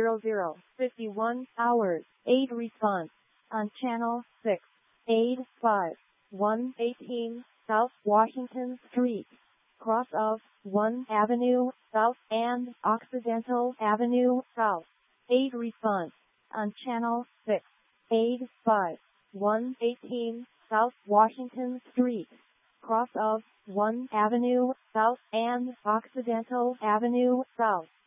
51 hours. Aid response on Channel 6. Aid 5118 South Washington Street, cross of 1 Avenue South and Occidental Avenue South. Aid response on Channel 6. Aid 5118 South Washington Street, cross of 1 Avenue South and Occidental Avenue South.